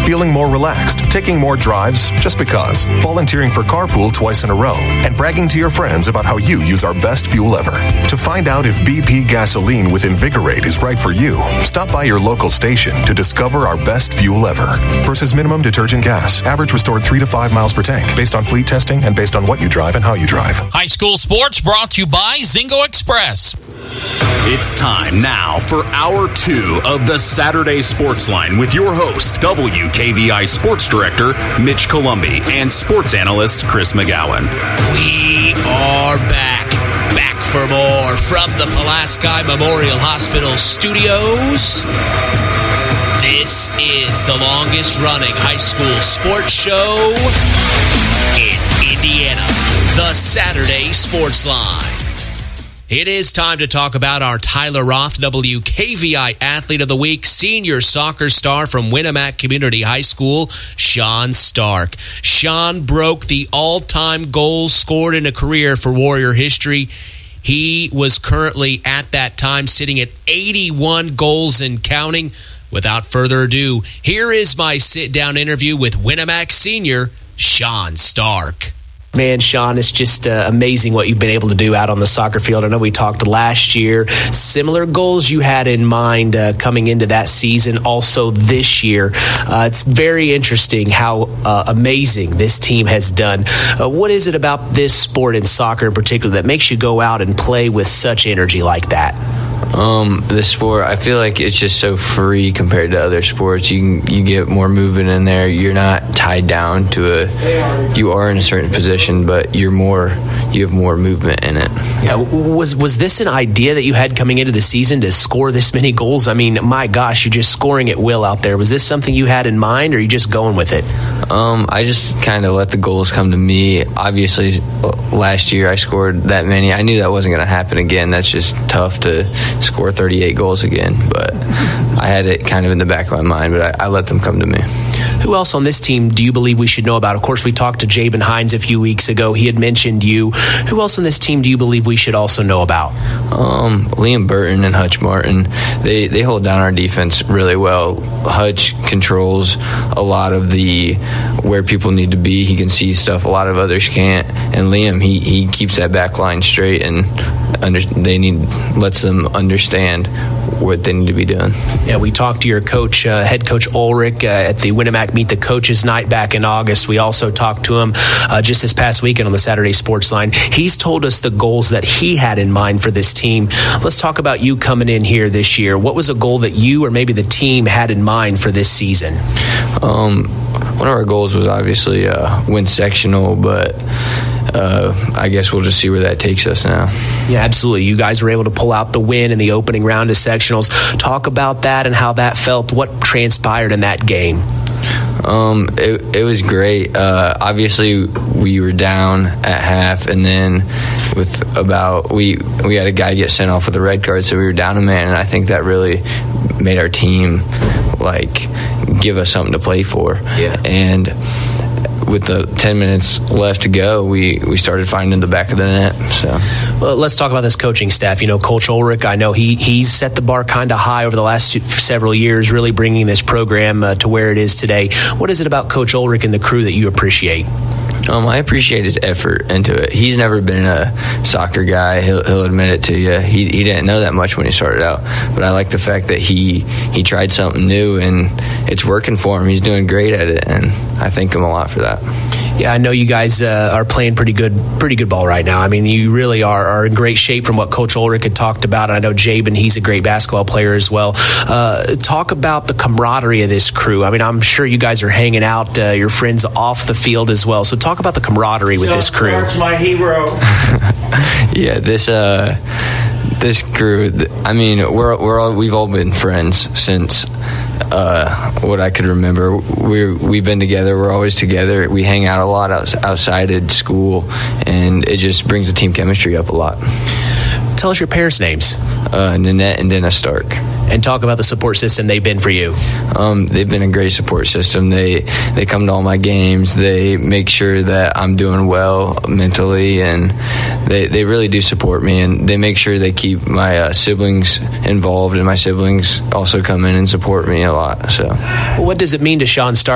feeling more relaxed, taking more drives just because, volunteering for carpool twice in a row, and bragging to your friends about how you use our best fuel ever. To find out if BP gasoline with Invigorate is right for you, stop by your local station to discover our best fuel ever. Versus minimum detergent gas. Average restored 3 to 5 miles per tank, based on fleet testing and based on what you drive and how you drive. High school sports brought to you by Zingo Express. It's time now for Hour 2 of the Saturday Sports Line with your host, WKVI Sports Director Mitch Columbi and sports analyst Chris McGowan. We are back for more from the Pulaski Memorial Hospital studios. This is the longest running high school sports show in Indiana, the Saturday Sports Line. It is time to talk about our Tyler Roth WKVI Athlete of the Week, senior soccer star from Winnemac Community High School, Sean Stark. Sean broke the all-time goals scored in a career for Warrior history. He was currently at that time sitting at 81 goals and counting. Without further ado, here is my sit-down interview with Winnemac senior Sean Stark. Man, Sean, it's just amazing what you've been able to do out on the soccer field. I know we talked last year, similar goals you had in mind coming into that season, also this year. It's very interesting how amazing this team has done. What is it about this sport in soccer in particular that makes you go out and play with such energy like that? This sport, I feel like it's just so free compared to other sports. You get more movement in there. You're not tied down to you are in a certain position, but you have more movement in it. Yeah, was this an idea that you had coming into the season to score this many goals? I mean, my gosh, you're just scoring at will out there. Was this something you had in mind, or are you just going with it? I just kind of let the goals come to me. Obviously, last year I scored that many. I knew that wasn't going to happen again. That's just tough to score 38 goals again, but I had it kind of in the back of my mind, but I let them come to me. Who else on this team do you believe we should know about? Of course, we talked to Jabin Hines a few weeks ago. He had mentioned you. Who else on this team do you believe we should also know about? Liam Burton and Hutch Martin. They hold down our defense really well. Hutch controls a lot of where people need to be. He can see stuff a lot of others can't. And Liam, he keeps that back line straight and lets them understand what they need to be doing. Yeah, we talked to your coach, head coach Ulrich, at the Winnemac Meet the Coaches night back in August. We also talked to him just this past weekend on the Saturday Sports Line. He's told us the goals that he had in mind for this team. Let's talk about you coming in here this year. What was a goal that you or maybe the team had in mind for this season? One of our goals was obviously win sectional, but I guess we'll just see where that takes us now. Yeah, absolutely. You guys were able to pull out the win in the opening round of sectionals. Talk about that and how that felt. What transpired in that game? It was great. Obviously, we were down at half, and then we had a guy get sent off with a red card, so we were down a man, and I think that really made our team give us something to play for. Yeah. And with the 10 minutes left to go, we started finding the back of the net. So, well, let's talk about this coaching staff. You know, Coach Ulrich, I know he's set the bar kind of high over the last several years, really bringing this program to where it is today. What is it about Coach Ulrich and the crew that you appreciate? I appreciate his effort into it. He's never been a soccer guy. He'll admit it to you. He didn't know that much when he started out, but I like the fact that he tried something new and it's working for him. He's doing great at it, and I thank him a lot for that. Yeah, I know you guys are playing pretty good ball right now. I mean, you really are in great shape from what Coach Ulrich had talked about. And I know Jabin, he's a great basketball player as well. Talk about the camaraderie of this crew. I mean, I'm sure you guys are hanging out, your friends off the field as well. So talk about the camaraderie with this crew. Stark's my hero. Yeah, this crew. I mean, we've all been friends since what I could remember. We've been together. We're always together. We hang out a lot outside at school, and it just brings the team chemistry up a lot. Tell us your parents' names. Nanette and Dennis Stark. And talk about the support system they've been for you. They've been a great support system. They come to all my games. They make sure that I'm doing well mentally, and they really do support me. And they make sure they keep my siblings involved, and my siblings also come in and support me a lot. So, what does it mean to Sean Stark